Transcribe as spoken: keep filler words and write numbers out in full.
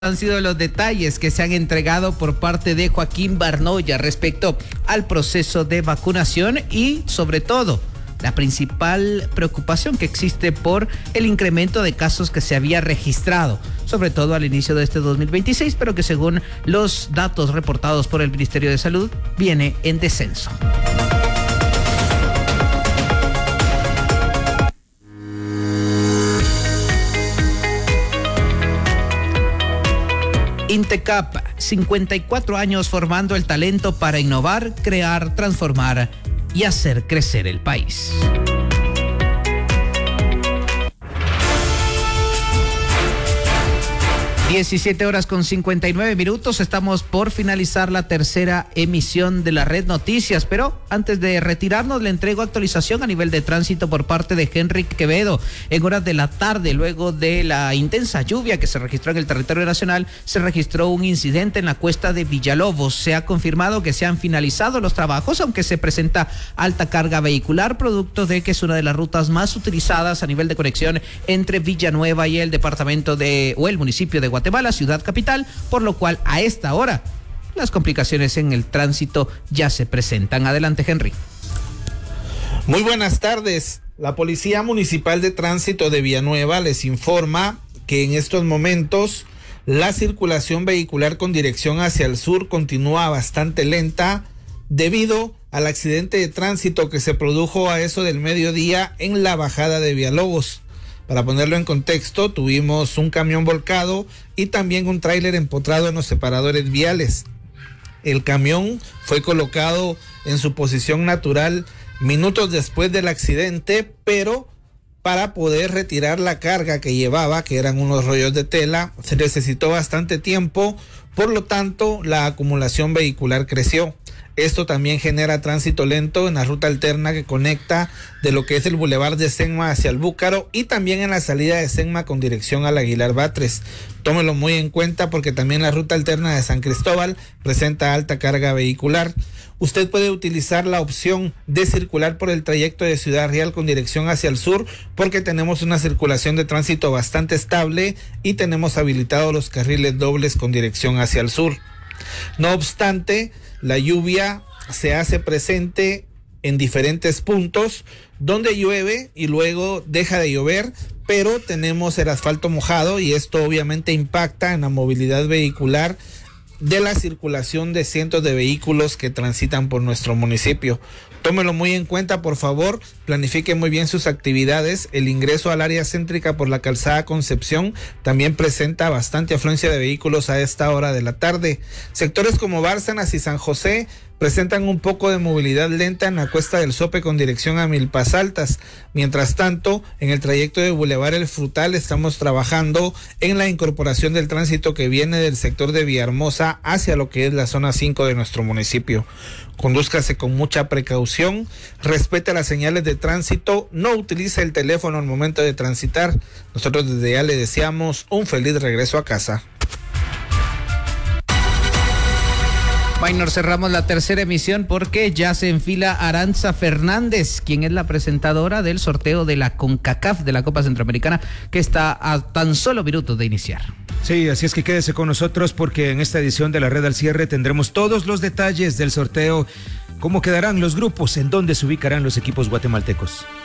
Han sido los detalles que se han entregado por parte de Joaquín Barnoya respecto al proceso de vacunación y, sobre todo, la principal preocupación que existe por el incremento de casos que se había registrado, sobre todo al inicio de este dos mil veintiséis, pero que según los datos reportados por el Ministerio de Salud, viene en descenso. Intecap, cincuenta y cuatro años formando el talento para innovar, crear, transformar y hacer crecer el país. diecisiete horas con cincuenta y nueve minutos, estamos por finalizar la tercera emisión de la Red Noticias, pero antes de retirarnos le entrego actualización a nivel de tránsito por parte de Henry Quevedo. En horas de la tarde, luego de la intensa lluvia que se registró en el territorio nacional, se registró un incidente en la cuesta de Villalobos. Se ha confirmado que se han finalizado los trabajos, aunque se presenta alta carga vehicular, producto de que es una de las rutas más utilizadas a nivel de conexión entre Villanueva y el departamento de, o el municipio de Guatemala. Guatemala, ciudad capital, por lo cual a esta hora las complicaciones en el tránsito ya se presentan. Adelante, Henry. Muy buenas tardes. La Policía Municipal de Tránsito de Villanueva les informa que en estos momentos la circulación vehicular con dirección hacia el sur continúa bastante lenta debido al accidente de tránsito que se produjo a eso del mediodía en la bajada de Villalobos. Para ponerlo en contexto, tuvimos un camión volcado y también un tráiler empotrado en los separadores viales. El camión fue colocado en su posición natural minutos después del accidente, pero para poder retirar la carga que llevaba, que eran unos rollos de tela, se necesitó bastante tiempo, por lo tanto la acumulación vehicular creció. Esto también genera tránsito lento en la ruta alterna que conecta de lo que es el Boulevard de Senma hacia el Búcaro y también en la salida de Senma con dirección al Aguilar Batres. Tómelo muy en cuenta porque también la ruta alterna de San Cristóbal presenta alta carga vehicular. Usted puede utilizar la opción de circular por el trayecto de Ciudad Real con dirección hacia el sur porque tenemos una circulación de tránsito bastante estable y tenemos habilitados los carriles dobles con dirección hacia el sur. No obstante, la lluvia se hace presente en diferentes puntos donde llueve y luego deja de llover, pero tenemos el asfalto mojado y esto obviamente impacta en la movilidad vehicular de la circulación de cientos de vehículos que transitan por nuestro municipio. Tómelo muy en cuenta, por favor, planifique muy bien sus actividades. El ingreso al área céntrica por la calzada Concepción también presenta bastante afluencia de vehículos a esta hora de la tarde. Sectores como Bárcenas y San José presentan un poco de movilidad lenta en la Cuesta del Sope con dirección a Milpas Altas. Mientras tanto, en el trayecto de Boulevard El Frutal estamos trabajando en la incorporación del tránsito que viene del sector de Villahermosa hacia lo que es la zona cinco de nuestro municipio. Condúzcase con mucha precaución, respete las señales de tránsito, no utilice el teléfono al momento de transitar. Nosotros desde ya le deseamos un feliz regreso a casa. Minor, cerramos la tercera emisión porque ya se enfila Aranza Fernández, quien es la presentadora del sorteo de la CONCACAF de la Copa Centroamericana, que está a tan solo minutos de iniciar. Sí, así es que quédese con nosotros porque en esta edición de la Red al Cierre tendremos todos los detalles del sorteo, cómo quedarán los grupos, en dónde se ubicarán los equipos guatemaltecos.